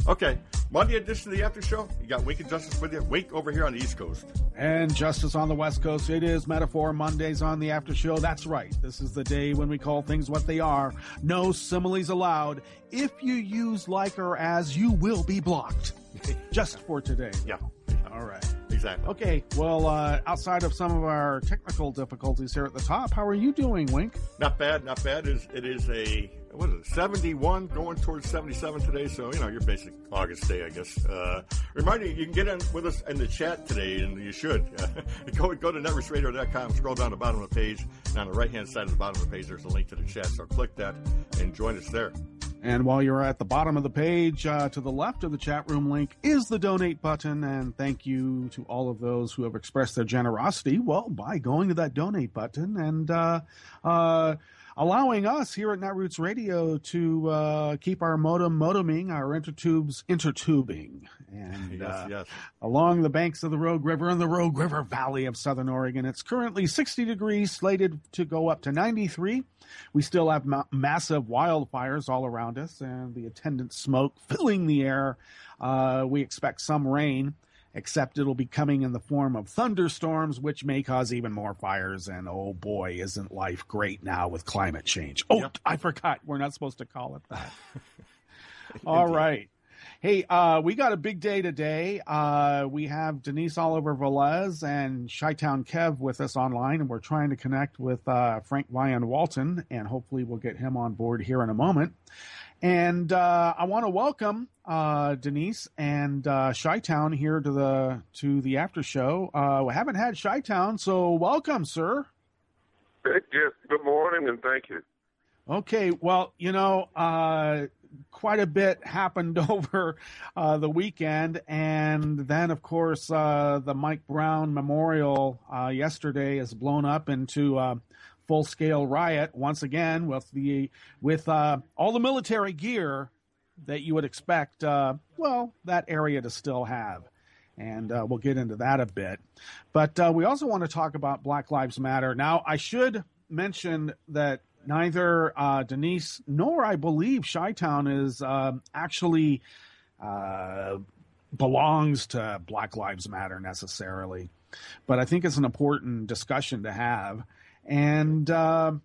Okay, Monday edition of the After Show. You got Wink and Justice with you. Wink over here on the East Coast. And Justice on the West Coast. It is Metaphor Mondays on the After Show. That's right. This is the day when we call things what they are. No similes allowed. If you use like or as, you will be blocked. Just for today. Yeah. All right. Exactly. Okay, well, outside of some of our technical difficulties here at the top, how are you doing, Wink? Not bad, not bad. It is a, what is it, 71 going towards 77 today, so, your basic August day, I guess. Remind you can get in with us in the chat today, and you should. Go to netrootsradio.com, scroll down the bottom of the page, and on the right-hand side of the bottom of the page, there's a link to the chat, so click that and join us there. And while you're at the bottom of the page, to the left of the chat room link is the donate button. And thank you to all of those who have expressed their generosity, well, by going to that donate button and allowing us here at Netroots Radio to keep our modeming, our intertubes intertubing. And yes. Along the banks of the Rogue River in the Rogue River Valley of Southern Oregon, it's currently 60 degrees, slated to go up to 93. We still have massive wildfires all around us and the attendant smoke filling the air. We expect some rain, except it'll be coming in the form of thunderstorms, which may cause even more fires. And oh boy, isn't life great now with climate change. Oh, yep. I forgot. We're not supposed to call it that. All right. Hey, we got a big day today. We have Denise Oliver Velez and Chi-Town Kev with us online, and we're trying to connect with Frank Vian Walton, and hopefully we'll get him on board here in a moment. And I want to welcome Denise and Chi-Town here to the after show. We haven't had Chi-Town, so welcome, sir. Yes, good morning, and thank you. Okay, well, quite a bit happened over the weekend, and then, of course, the Mike Brown Memorial yesterday is blown up into full-scale riot once again with all the military gear that you would expect, that area to still have. And we'll get into that a bit. But we also want to talk about Black Lives Matter. Now, I should mention that neither Denise nor, I believe, Chi-Town is actually belongs to Black Lives Matter necessarily. But I think it's an important discussion to have. And, I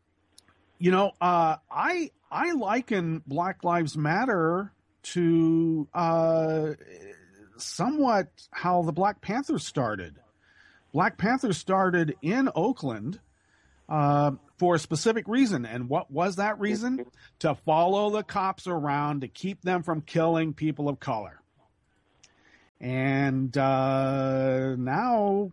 liken Black Lives Matter to somewhat how the Black Panthers started. Black Panthers started in Oakland for a specific reason. And what was that reason? To follow the cops around to keep them from killing people of color. And now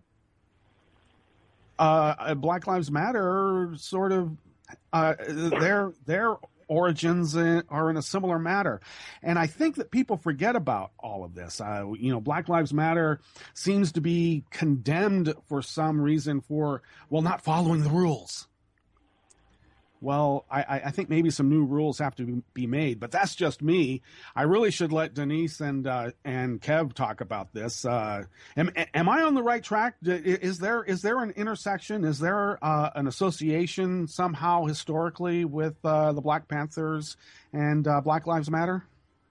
Black Lives Matter sort of their origins are in a similar matter. And I think that people forget about all of this. Black Lives Matter seems to be condemned for some reason for, not following the rules. Well, I think maybe some new rules have to be made, but that's just me. I really should let Denise and Kev talk about this. Am I on the right track? Is there an intersection? Is there an association somehow historically with the Black Panthers and Black Lives Matter?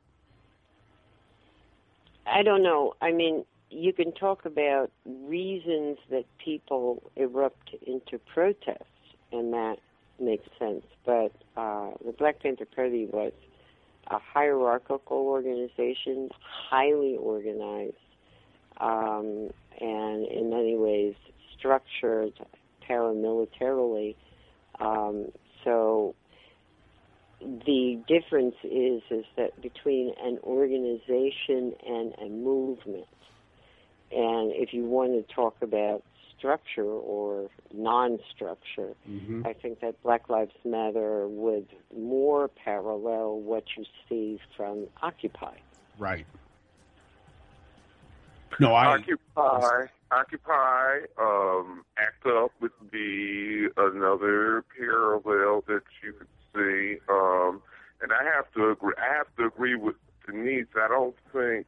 I don't know. I mean, you can talk about reasons that people erupt into protests, and that makes sense. But the Black Panther Party was a hierarchical organization, highly organized, and in many ways structured paramilitarily. So the difference is that between an organization and a movement, and if you want to talk about structure or non-structure, I think that Black Lives Matter would more parallel what you see from Occupy. Right. No, Occupy, ACT UP would be another parallel that you could see. And I have to agree with Denise. I don't think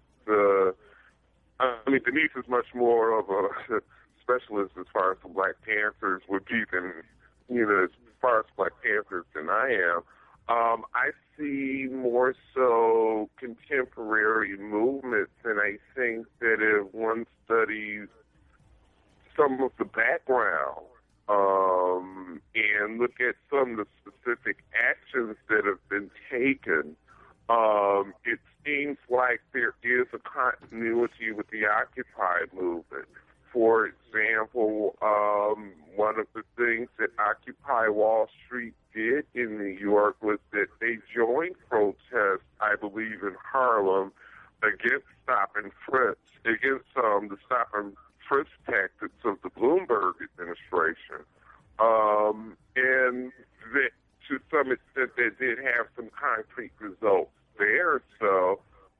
Denise is much more of a specialist as far as the Black Panthers would be than, as far as Black Panthers than I am. I see more so contemporary movements, and I think that if one studies some of the background and look at some of the specific actions that have been taken, it seems like there is a continuity with the Occupy movement. For example, one of the things that Occupy Wall Street did in New York was that they joined protests, I believe, in Harlem against stop and frisk, against the stop and frisk tactics of the Bloomberg administration. And that, to some extent, they did have some concrete results there. So,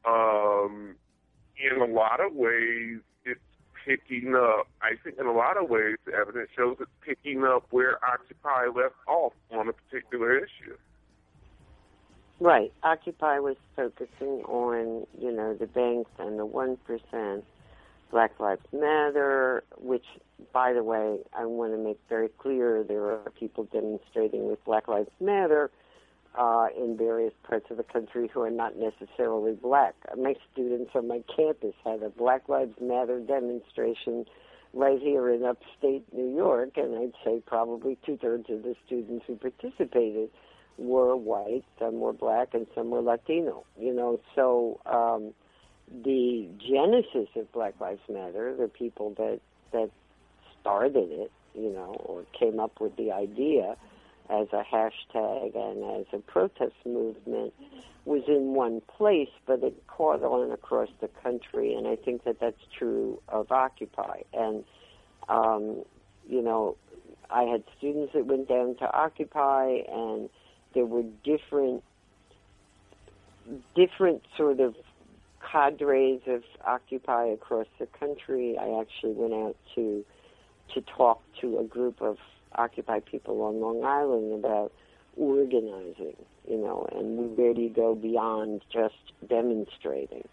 in a lot of ways, it's picking up. I think in a lot of ways, the evidence shows it's picking up where Occupy left off on a particular issue. Right. Occupy was focusing on, the banks and the 1%, Black Lives Matter, which, by the way, I want to make very clear there are people demonstrating with Black Lives Matter in various parts of the country who are not necessarily black. My students on my campus had a Black Lives Matter demonstration right here in upstate New York, and I'd say probably 2/3 of the students who participated were white, some were black, and some were Latino. So the genesis of Black Lives Matter, the people that started it, or came up with the idea as a hashtag and as a protest movement, was in one place, but it caught on across the country, and I think that that's true of Occupy. And, I had students that went down to Occupy, and there were different sort of cadres of Occupy across the country. I actually went out to talk to a group of Occupy people on Long Island about organizing, and where do you go beyond just demonstrating.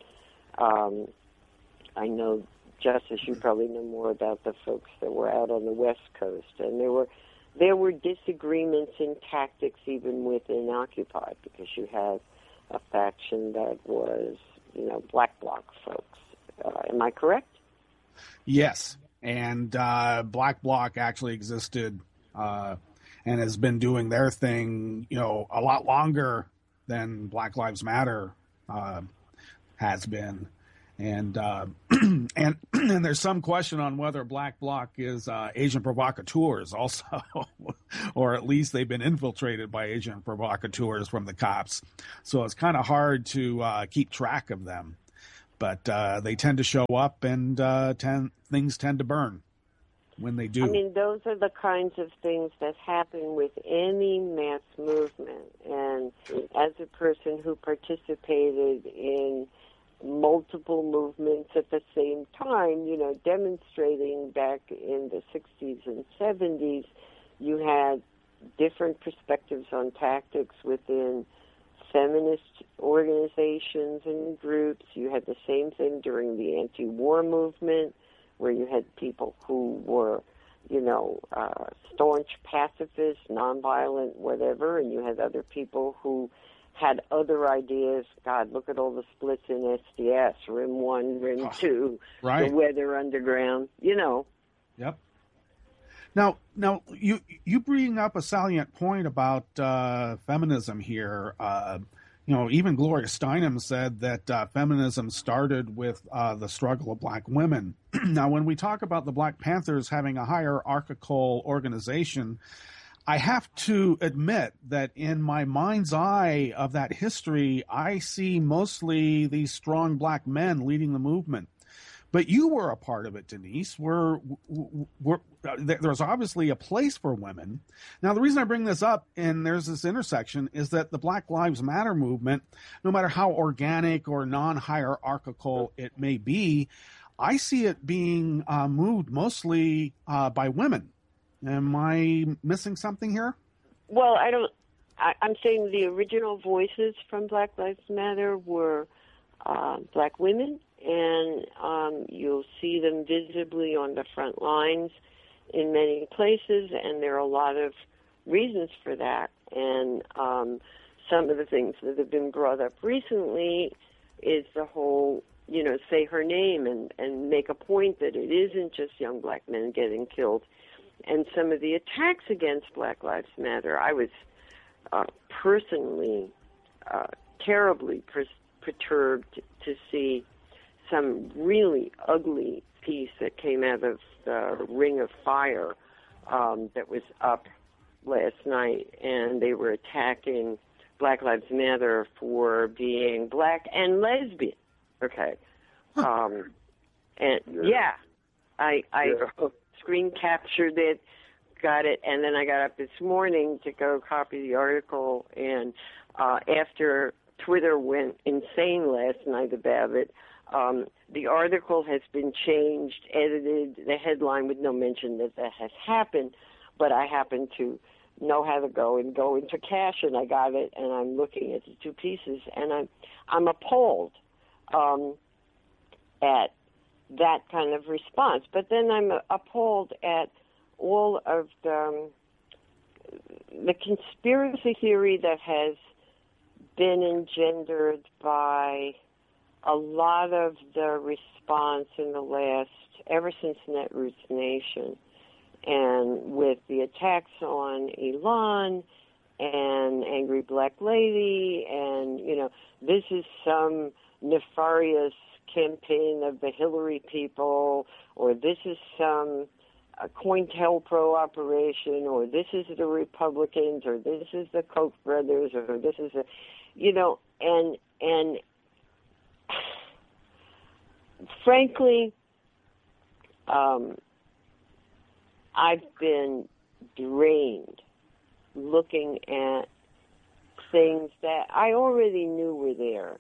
I know, Justice, you probably know more about the folks that were out on the West Coast, and there were disagreements in tactics even within Occupy, because you had a faction that was, Black Bloc folks. Am I correct? Yes, and Black Bloc actually existed and has been doing their thing, a lot longer than Black Lives Matter has been. And and there's some question on whether Black Bloc is agent provocateurs also, or at least they've been infiltrated by agent provocateurs from the cops. So it's kind of hard to keep track of them. But they tend to show up, and things tend to burn when they do. I mean, those are the kinds of things that happen with any mass movement. And as a person who participated in multiple movements at the same time, demonstrating back in the 60s and 70s, you had different perspectives on tactics within feminist organizations and groups. You had the same thing during the anti-war movement, where you had people who were, staunch pacifists, nonviolent, whatever, and you had other people who had other ideas. God, look at all the splits in SDS, Rim 1, Rim 2, right. The Weather Underground, Yep. Now, you bring up a salient point about feminism here. Even Gloria Steinem said that feminism started with the struggle of black women. Now, when we talk about the Black Panthers having a hierarchical organization, I have to admit that in my mind's eye of that history, I see mostly these strong black men leading the movement. But you were a part of it, Denise. There's obviously a place for women. Now, the reason I bring this up, and there's this intersection, is that the Black Lives Matter movement, no matter how organic or non-hierarchical it may be, I see it being moved mostly by women. Am I missing something here? Well, I'm saying the original voices from Black Lives Matter were black women, and you'll see them visibly on the front lines in many places, and there are a lot of reasons for that. And some of the things that have been brought up recently is the whole, say her name and make a point that it isn't just young black men getting killed. And some of the attacks against Black Lives Matter, I was personally terribly perturbed to see some really ugly piece that came out of the Ring of Fire that was up last night, and they were attacking Black Lives Matter for being black and lesbian. Okay. I screen captured it, got it, and then I got up this morning to go copy the article, and after Twitter went insane last night about it, the article has been changed, edited, the headline with no mention that has happened, but I happen to know how to go into cache, and I got it, and I'm looking at the two pieces, and I'm appalled at that kind of response. But then I'm appalled at all of the conspiracy theory that has been engendered by a lot of the response in the last, ever since Netroots Nation, and with the attacks on Elon and Angry Black Lady, and, this is some nefarious campaign of the Hillary people, or this is some COINTELPRO operation, or this is the Republicans, or this is the Koch brothers, or this is and frankly, I've been drained looking at things that I already knew were there,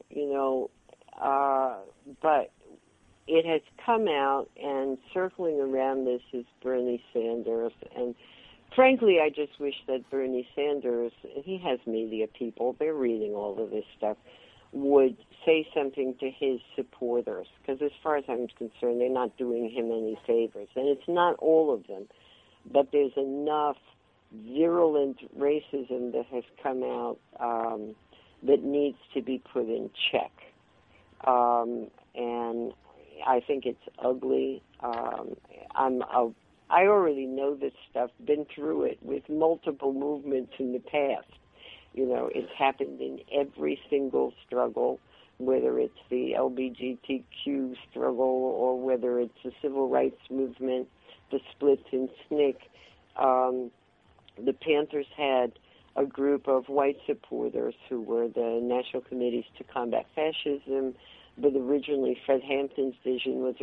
but it has come out, and circling around this is Bernie Sanders. And frankly, I just wish that Bernie Sanders, he has media people, they're reading all of this stuff, would say something to his supporters, because as far as I'm concerned, they're not doing him any favors. And it's not all of them, but there's enough virulent racism that has come out that needs to be put in check. And I think it's ugly. I already know this stuff, been through it with multiple movements in the past. It's happened in every single struggle, whether it's the LGBTQ struggle or whether it's the civil rights movement, the splits in SNCC. The Panthers had a group of white supporters who were the National Committees to Combat Fascism, but originally Fred Hampton's vision was